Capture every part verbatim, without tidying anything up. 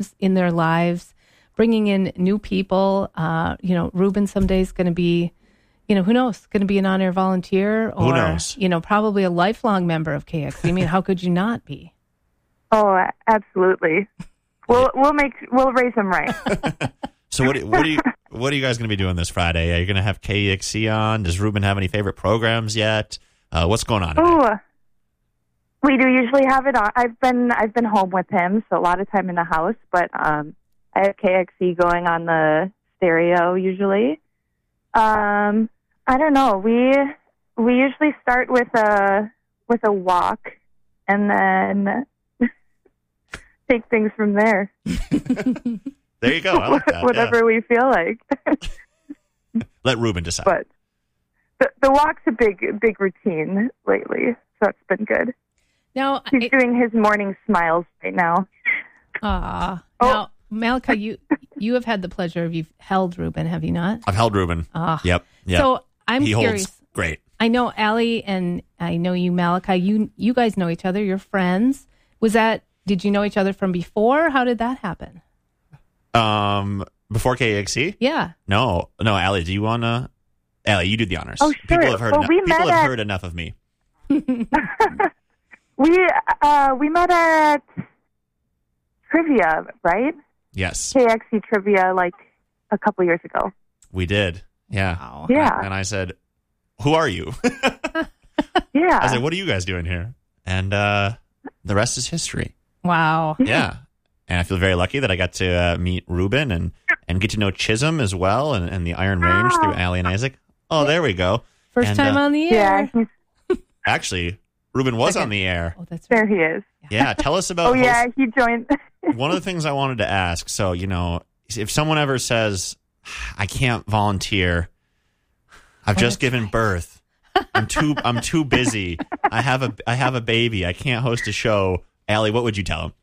in their lives, bringing in new people. Uh, you know, Ruben someday is going to be, you know, who knows, going to be an on-air volunteer or, who knows? you know, probably a lifelong member of K X C. I mean, how could you not be? Oh, absolutely. We'll we'll make we'll raise him right. So what what are you what are you guys going to be doing this Friday? Are you going to have K X C on? Does Ruben have any favorite programs yet? Uh, what's going on today? Oh, we do usually have it on. I've been I've been home with him, so a lot of time in the house. But um, I have K X C going on the stereo usually. Um, I don't know. We we usually start with a with a walk, and then take things from there. There you go. I like that. Whatever yeah. we feel like. Let Ruben decide. But the, the walk's a big big routine lately, so it's been good. Now He's it, doing his morning smiles right now. Aw. Oh. Now, Malachi, you you have had the pleasure of you've held Ruben, have you not? I've held Ruben. Ah. Yep. Yep. So I'm he curious. holds great. I know Allie and I know you, Malachi. You you guys know each other. You're friends. Was that? Did you know each other from before? How did that happen? Um, before K X C? Yeah. No, no. Allie, do you want to? Allie, you do the honors. Oh, sure. People have heard. Well, eno- we people met have at- heard enough of me. we uh, we met at trivia, right? Yes, K X C trivia, like a couple years ago. we did. Yeah. Wow. Yeah, And I said, "Who are you?" yeah. I said, "What are you guys doing here?" And uh, the rest is history. Wow. Yeah. And I feel very lucky that I got to uh, meet Ruben and, and get to know Chisholm as well and, and the Iron Range through Allie and Isaac. Oh, there we go. First And, time uh, on the yeah, air. he's, Actually, Ruben was Okay. on the air. Oh, that's right. there he is. Yeah. Tell us about Oh, host- yeah, he joined. one of the things I wanted to ask. So, you know, if someone ever says, I can't volunteer, I've Oh, just that's given right. birth. I'm too I'm too busy. I have a I have a baby. I can't host a show. Allie, what would you tell him?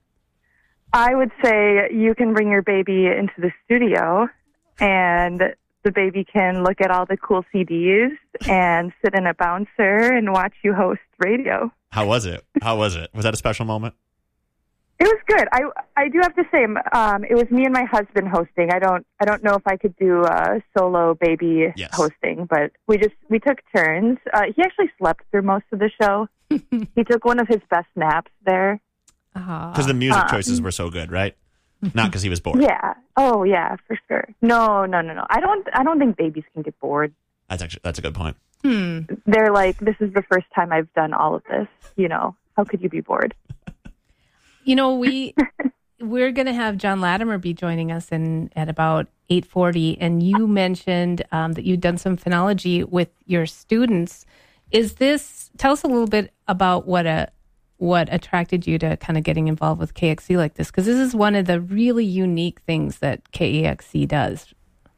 I would say you can bring your baby into the studio, and the baby can look at all the cool C Ds and sit in a bouncer and watch you host radio. How was it? How was it? Was that a special moment? It was good. I I do have to say, um, it was me and my husband hosting. I don't I don't know if I could do uh, solo baby Yes. hosting, but we just we took turns. Uh, he actually slept through most of the show. He took one of his best naps there. Ah. Because the music Uh, choices were so good, right? Not because he was bored. Yeah. Oh yeah, for sure. No, no, no, no. I don't I don't think babies can get bored. That's actually that's a good point. Hmm. They're like, this is the first time I've done all of this. You know, how could you be bored? You know, we we're going to have John Latimer be joining us in at about eight forty, and you mentioned um, that you've done some phenology with your students. Is this? Tell us a little bit about what a what attracted you to kind of getting involved with K X C like this, because this is one of the really unique things that K X C does.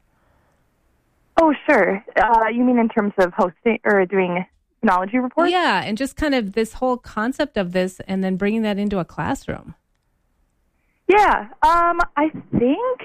Oh, sure. Uh, you mean in terms of hosting or doing phenology reports? Yeah, and just kind of this whole concept of this, and then bringing that into a classroom. Yeah. Um, I think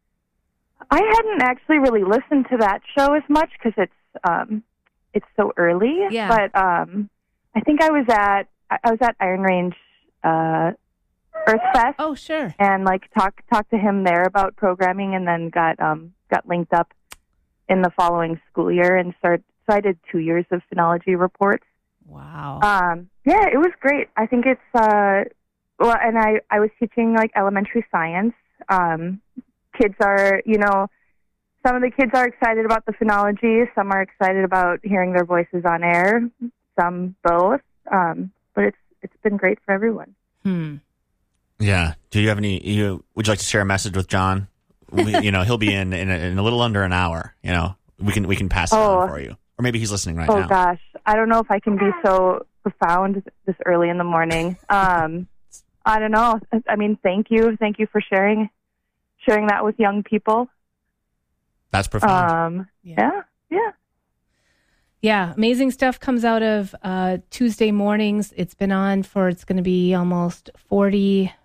I hadn't actually really listened to that show as much because it's um, it's so early. Yeah. But um, I think I was at I was at Iron Range uh, Earth Fest Oh, sure. and like talk talk to him there about programming, and then got um, got linked up in the following school year and started. So I did two years of phenology reports. Wow. Um, yeah, it was great. I think it's uh, well, and I I was teaching like elementary science. Um, kids are, you know, some of the kids are excited about the phenology. Some are excited about hearing their voices on air. Some both. Um, but it's it's been great for everyone. Hmm. Yeah. Do you have any? You would you like to share a message with John? We, you know, he'll be in in a, in a little under an hour. You know, we can we can pass it Oh. on for you, or maybe he's listening right Oh now. gosh, I don't know if I can be so profound this early in the morning. Um, I don't know. I mean, thank you, thank you for sharing sharing that with young people. That's profound. Um, yeah, yeah. Yeah, amazing stuff comes out of uh, Tuesday mornings. It's been on for, it's going to be almost forty-four,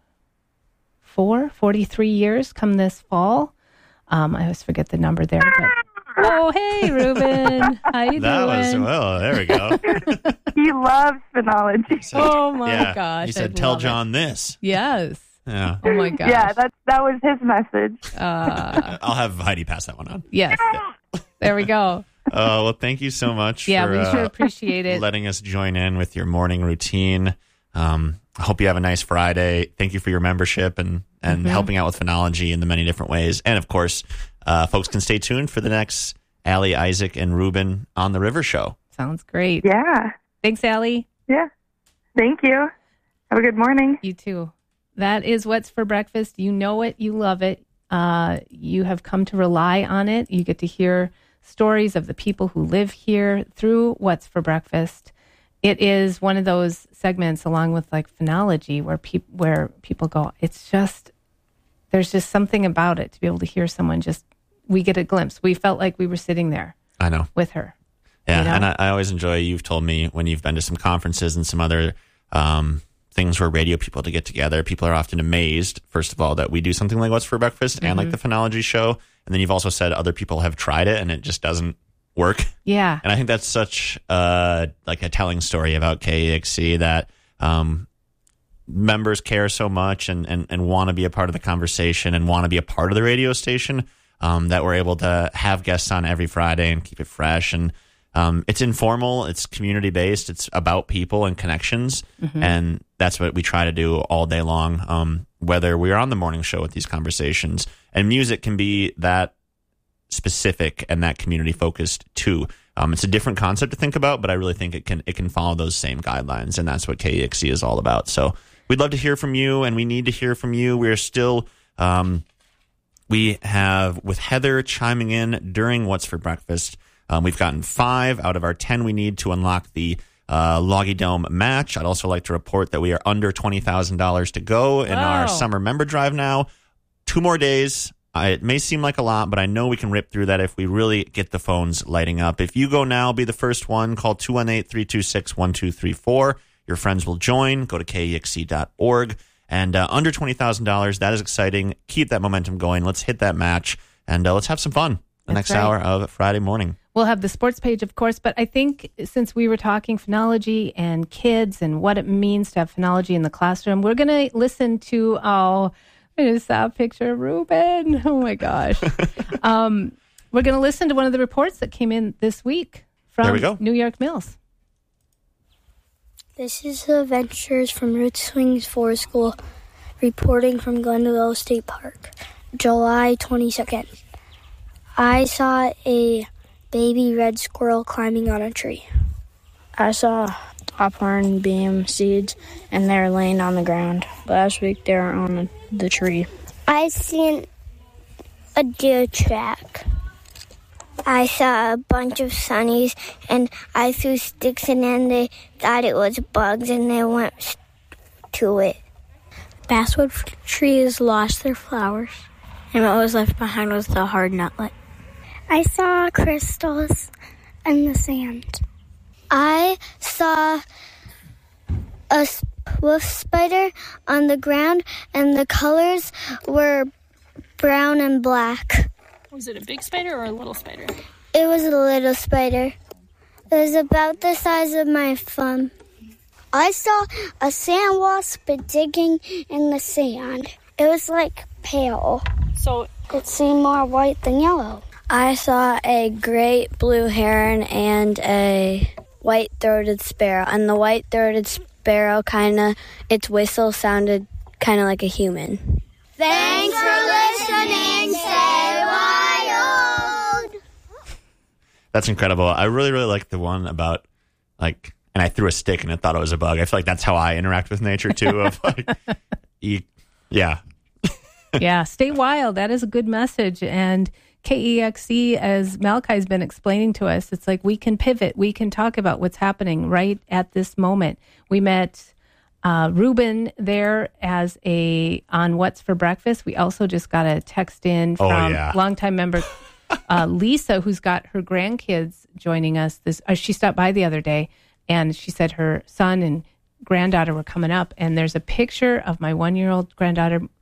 forty-three years come this fall. Um, I always forget the number there. But, oh, hey, Ruben. How you that was doing? well. There we go. He loves phenology. So- Oh, my yeah. gosh. He I said, "Tell love it." John this." Yes. Yeah. Oh my gosh. Yeah, that that was his message. Uh, I'll have Heidi pass that one on. yes. There we go. Uh, well, thank you so much Yeah, for we sure uh, appreciate it. letting us join in with your morning routine. Um, I hope you have a nice Friday. Thank you for your membership and, and Mm-hmm. helping out with phenology in the many different ways. And, of course, uh, folks can stay tuned for the next Allie, Isaac, and Ruben on the River Show. Sounds great. Yeah. Thanks, Allie. Yeah. Thank you. Have a good morning. You too. That is What's for Breakfast. You know it. You love it. Uh, you have come to rely on it. You get to hear stories of the people who live here through What's for Breakfast. It is one of those segments, along with like phenology, where people where people go, it's just, there's just something about it to be able to hear someone just, we get a glimpse. We felt like we were sitting there I know. with her. Yeah, You know? and I, I always enjoy, you've told me when you've been to some conferences and some other um, things where radio people to get together, people are often amazed, first of all, that we do something like What's for Breakfast Mm-hmm. and like the phenology show. And then you've also said other people have tried it and it just doesn't work. Yeah. And I think that's such uh, like a telling story about K E X C that um, members care so much and, and, and want to be a part of the conversation and want to be a part of the radio station um, that we're able to have guests on every Friday and keep it fresh. And um, it's informal, it's community based, it's about people and connections. Mm-hmm. And that's what we try to do all day long, um, whether we're on the morning show with these conversations. And music can be that specific and that community focused too. Um, it's a different concept to think about, but I really think it can it can follow those same guidelines, and that's what K E X C is all about. So we'd love to hear from you, and we need to hear from you. We're still um, we have with Heather chiming in during What's for Breakfast. Um, we've gotten five out of our ten we need to unlock the uh, Loggy Dome match. I'd also like to report that we are under twenty thousand dollars to go in Wow. our summer member drive now. Two more days. I, it may seem like a lot, but I know we can rip through that if we really get the phones lighting up. If you go now, be the first one. Call two one eight, three two six, one two three four. Your friends will join. Go to K E X C dot org. And uh, under twenty thousand dollars, that is exciting. Keep that momentum going. Let's hit that match, and uh, let's have some fun the That's next right. hour of Friday morning. We'll have the sports page, of course, but I think since we were talking phenology and kids and what it means to have phenology in the classroom, we're going to listen to, oh, I just saw a picture of Ruben. Oh, my gosh. um, we're going to listen to one of the reports that came in this week from There we go. New York Mills. This is the Adventures from Roots Swings Forest School, reporting from Glendale State Park, July twenty-second. I saw a baby red squirrel climbing on a tree. I saw popcorn beam seeds, and they're laying on the ground. Last week, they were on the tree. I seen a deer track. I saw a bunch of sunnies, and I threw sticks in, and they thought it was bugs, and they went to it. Basswood trees lost their flowers, and what was left behind was the hard nutlet. I saw crystals in the sand. I saw a wolf spider on the ground, and the colors were brown and black. Was it a big spider or a little spider? It was a little spider. It was about the size of my thumb. I saw a sand wasp digging in the sand. It was like pale. So It seemed more white than yellow. I saw a great blue heron and a white-throated sparrow, and the white-throated sparrow kind of, its whistle sounded kind of like a human. Thanks for listening. Stay wild. That's incredible. I really, really like the one about like, and I threw a stick and I thought it was a bug. I feel like that's how I interact with nature too. Of like, you, yeah, Yeah, stay wild. That is a good message. And K E X C, as Malachi's been explaining to us, it's like we can pivot. We can talk about what's happening right at this moment. We met uh, Ruben there as a on What's for Breakfast. We also just got a text in Oh, from yeah. longtime member uh, Lisa, who's got her grandkids joining us. This uh, she stopped by the other day, and she said her son and granddaughter were coming up. And there's a picture of my one-year-old granddaughter